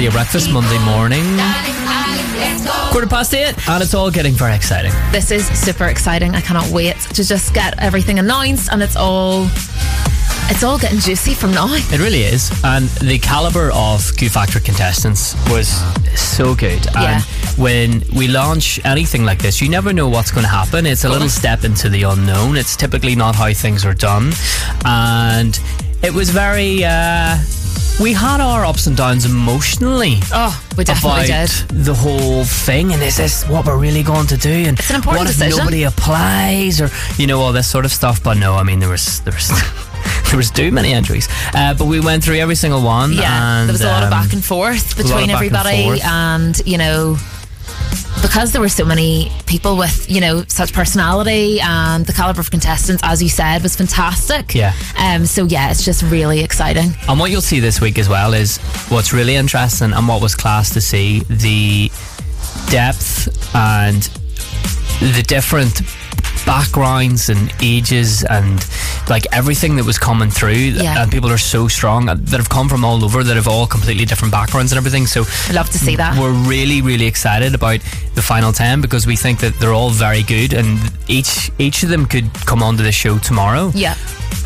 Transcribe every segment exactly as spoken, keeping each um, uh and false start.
Radio Breakfast Monday morning. Quarter past eight, and it's all getting very exciting. This is super exciting. I cannot wait to just get everything announced, and it's all it's all getting juicy from now. It really is. And the calibre of Q Factor contestants was so good. Yeah. And when we launch anything like this, you never know what's going to happen. It's a little step into the unknown. It's typically not how things are done. And it was very... Uh, we had our ups and downs emotionally. Oh, we definitely about did. The whole thing, and is this what we're really going to do? And it's an important what if decision. Nobody applies, or you know, all this sort of stuff. But no, I mean, there was there was there was too many entries. Uh, but we went through every single one. Yeah, and, there was a lot um, of back and forth between everybody, and, and you know, because there were so many people with, you know, such personality, and the calibre of contestants, as you said, was fantastic. Yeah. Um. So yeah, it's just really exciting. And what you'll see this week as well is what's really interesting, and what was class to see, the depth and the different backgrounds and ages and like everything that was coming through. Yeah. And people are so strong that have come from all over, that have all completely different backgrounds and everything. So I'd love to see that. We're really really excited about the final ten, because we think that they're all very good, and each each of them could come onto the show tomorrow. Yeah.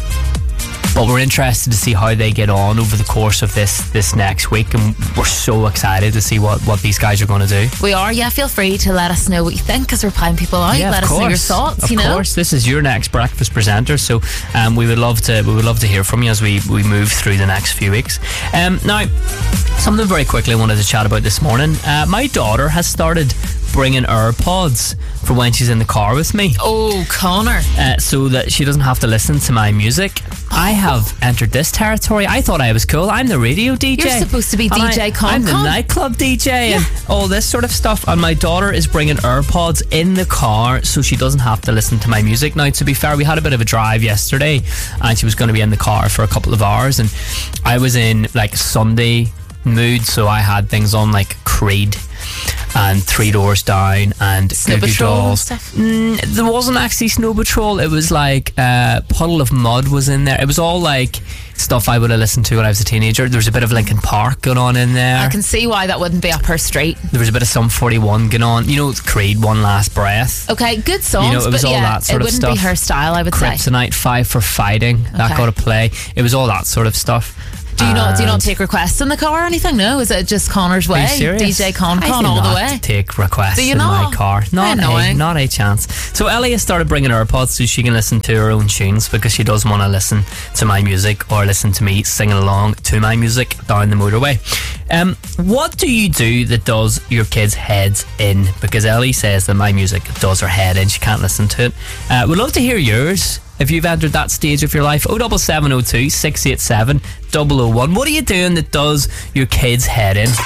But we're interested to see how they get on over the course of this this next week, and we're so excited to see what, what these guys are going to do. We are, yeah. Feel free to let us know what you think, because we're playing people out. Yeah, let of us course. know your thoughts. Of you know, course, this is your next breakfast presenter, so um, we would love to we would love to hear from you as we, we move through the next few weeks. Um, now, something very quickly I wanted to chat about this morning. Uh, my daughter has started bringing AirPods for when she's in the car with me. Oh, Connor. Uh, so that she doesn't have to listen to my music. I have entered this territory. I thought I was cool. I'm the radio D J. You're supposed to be And D J I, Con I'm the Con. nightclub D J, Yeah. and all this sort of stuff. And my daughter is bringing AirPods in the car so she doesn't have to listen to my music. Now, to be fair, we had a bit of a drive yesterday, and she was going to be in the car for a couple of hours, and I was in like Sunday mood, so I had things on like Creed and Three Doors Down and Snow Goo Goo Patrol and Dolls. stuff? Mm, there wasn't actually Snow Patrol. It was like uh, Puddle of Mud was in there. It was all like stuff I would have listened to when I was a teenager. There was a bit of Linkin Park going on in there. I can see why that wouldn't be up her street. There was a bit of Sum forty-one going on. You know, Creed, One Last Breath. Okay, good songs, You know, it was but all yeah, that sort it of wouldn't stuff. be her style, I would say. Kryptonite, Five for Fighting. That Okay. got to play. It was all that sort of stuff. Do you not do you not And- take requests in the car or anything? No, is it just Connor's Are way? you serious? D J Con I Con do all the not way. take requests Do you in my not? car. Not a, annoying. not a chance. So Ellie has started bringing AirPods so she can listen to her own tunes, because she doesn't want to listen to my music or listen to me singing along to my music down the motorway. Um, what do you do that does your kids' heads in? Because Ellie says that my music does her head in. She can't listen to it. Uh, we'd love to hear yours. If you've entered that stage of your life, oh seven seven oh two, six eight seven, double oh one. What are you doing that does your kids' head in?